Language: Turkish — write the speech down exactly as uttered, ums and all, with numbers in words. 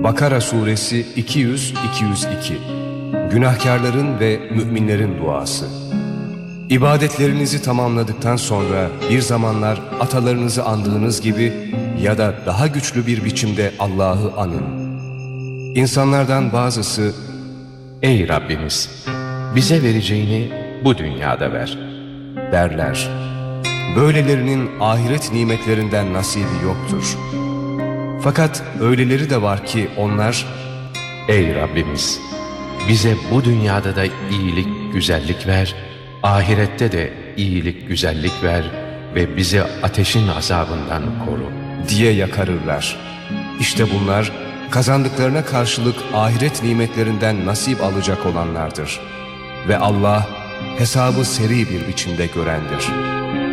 Bakara suresi iki yüz iki yüz iki. Günahkarların ve müminlerin duası. İbadetlerinizi tamamladıktan sonra bir zamanlar atalarınızı andığınız gibi ya da daha güçlü bir biçimde Allah'ı anın. İnsanlardan bazısı, "Ey Rabbimiz, bize vereceğini bu dünyada ver," derler. Böylelerinin ahiret nimetlerinden nasibi yoktur. Fakat öyleleri de var ki onlar, "Ey Rabbimiz, bize bu dünyada da iyilik, güzellik ver, ahirette de iyilik, güzellik ver ve bizi ateşin azabından koru," diye yakarırlar. İşte bunlar kazandıklarına karşılık ahiret nimetlerinden nasip alacak olanlardır. Ve Allah hesabı seri bir biçimde görendir.